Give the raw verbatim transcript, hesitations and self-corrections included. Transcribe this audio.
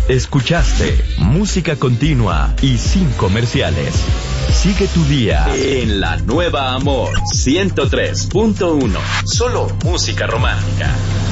Escuchaste música continua y sin comerciales. Sigue tu día en la nueva Amor ciento tres punto uno. Solo música romántica.